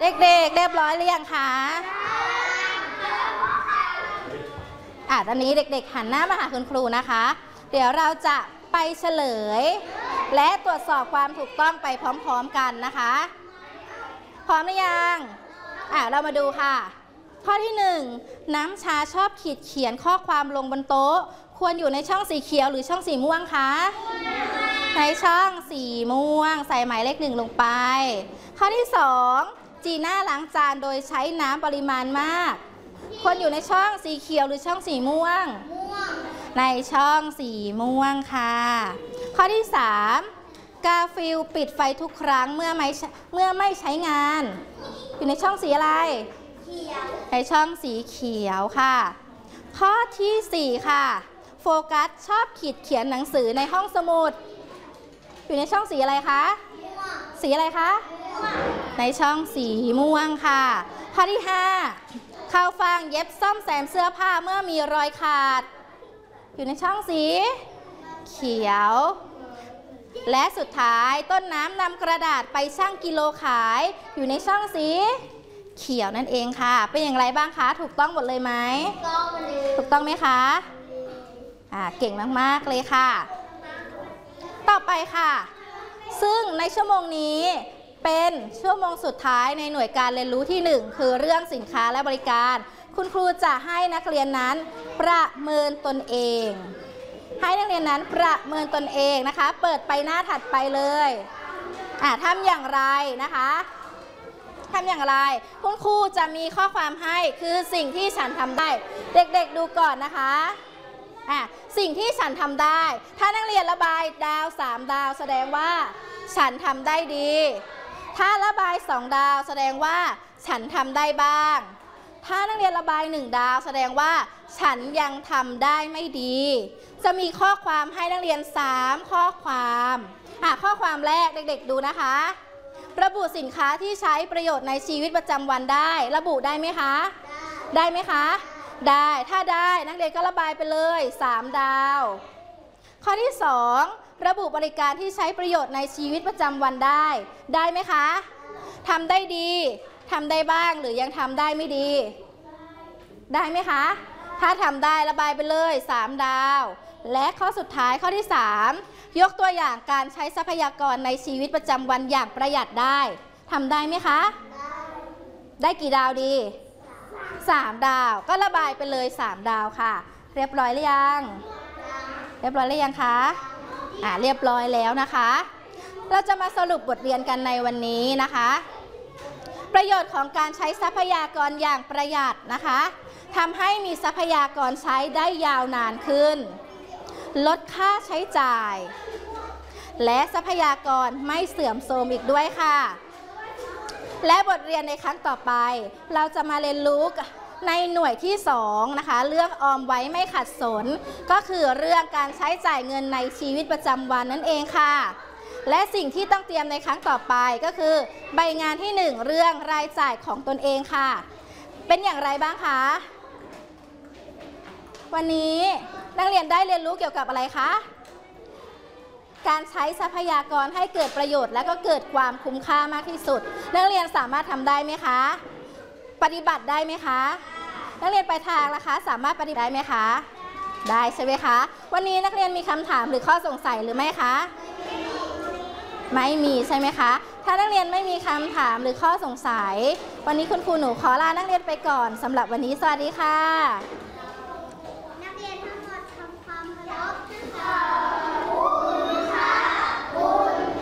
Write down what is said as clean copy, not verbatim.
เด็กๆเรียบร้อยหรือยังคะตอนนี้เด็กๆหันหน้ามาหาคุณครูนะคะเดี๋ยวเราจะไปเฉลยและตรวจสอบความถูกต้องไปพร้อมๆกันนะคะพร้อมหรือยังเรามาดูค่ะข้อที่1น้ำชาชอบขีดเขียนข้อความลงบนโต๊ะควรอยู่ในช่องสีเขียวหรือช่องสีม่วงคะในช่องสีม่วงใส่หมายเลข1ลงไปข้อที่2จีน่าล้างจานโดยใช้น้ำปริมาณมากควรอยู่ในช่องสีเขียวหรือช่องสีม่วงในช่องสีม่วงค่ะข้อที่3กาฟิลปิดไฟทุกครั้งเมื่อไม่ใช้งานอยู่ในช่องสีอะไรในช่องสีเขียวค่ะข้อที่4ค่ะโฟกัสชอบขีดเขียนหนังสือในห้องสมุดอยู่ในช่องสีอะไรคะสีอะไรคะในช่องสีม่วงค่ะข้อที่5เข้าฟังเย็บซ่อมแซมเสื้อผ้าเมื่อมีรอยขาดอยู่ในช่องสีเขียวและสุดท้ายต้นน้ำนำกระดาษไปชั่งกิโลขายอยู่ในช่องสีเขียวนั่นเองค่ะเป็นอย่างไรบ้างคะถูกต้องหมดเลยไหมถูกต้องไหมคะเก่งมากๆเลยค่ะต่อไปค่ะซึ่งในชั่วโมงนี้เป็นชั่วโมงสุดท้ายในหน่วยการเรียนรู้ที่1คือเรื่องสินค้าและบริการคุณครูจะให้นักเรียนนั้นประเมินตนเองให้นักเรียนนั้นประเมินตนเองนะคะเปิดไปหน้าถัดไปเลยทำอย่างไรนะคะทำอย่างไรคุณครูจะมีข้อความให้คือสิ่งที่ฉันทำได้เด็กๆดูก่อนนะคะสิ่งที่ฉันทำได้ถ้านักเรียนระบายดาว3ดาวแสดงว่าฉันทำได้ดีถ้าระบาย2ดาวแสดงว่าฉันทำได้บ้างถ้านักเรียนระบาย1ดาวแสดงว่าฉันยังทำได้ไม่ดีจะมีข้อความให้นักเรียน3ข้อความข้อความแรกเด็กๆดูนะคะระบุสินค้าที่ใช้ประโยชน์ในชีวิตประจำวันได้ระบุได้ไหมคะได้ไหมคะได้ถ้าได้นักเรียนก็ระบายไปเลย3ดาวข้อที่2ระบุบริการที่ใช้ประโยชน์ในชีวิตประจำวันได้ไหมคะทำได้ดีทำได้บ้างหรือยังทำได้ไม่ดีได้ไหมคะถ้าทำได้ระบายไปเลย3ดาวและข้อสุดท้ายข้อที่3ยกตัวอย่างการใช้ทรัพยากรในชีวิตประจำวันอย่างประหยัดได้ทำได้ไหมคะได้กี่ดาวดี3ดาวก็ระบายไปเลย3ดาวค่ะเรียบร้อยหรือยังเรียบร้อยหรือยังคะเรียบร้อยแล้วนะคะเราจะมาสรุปบทเรียนกันในวันนี้นะคะประโยชน์ของการใช้ทรัพยากรอย่างประหยัดนะคะทำให้มีทรัพยากรใช้ได้ยาวนานขึ้นลดค่าใช้จ่ายและทรัพยากรไม่เสื่อมโทรมอีกด้วยค่ะและบทเรียนในครั้งต่อไปเราจะมาเรียนรู้ในหน่วยที่2นะคะเรื่องออมไว้ไม่ขัดสนก็คือเรื่องการใช้จ่ายเงินในชีวิตประจำวันนั่นเองค่ะและสิ่งที่ต้องเตรียมในครั้งต่อไปก็คือใบงานที่1เรื่องรายจ่ายของตนเองค่ะเป็นอย่างไรบ้างคะวันนี้นักเรียนได้เรียนรู้เกี่ยวกับอะไรคะการใช้ทรัพยากรให้เกิดประโยชน์และก็เกิดความคุ้มค่ามากที่สุดนักเรียนสามารถทำได้ไหมคะปฏิบัติได้ไหมคะนักเรียนปลายทางล่ะคะสามารถปฏิบัติได้ไหมคะได้ใช่ไหมคะวันนี้นักเรียนมีคำถามหรือข้อสงสัยหรือไม่คะไม่มีใช่ไหมคะถ้านักเรียนไม่มีคำถามหรือข้อสงสัยวันนี้คุณครูหนูขอลานักเรียนไปก่อนสำหรับวันนี้สวัสดีค่ะ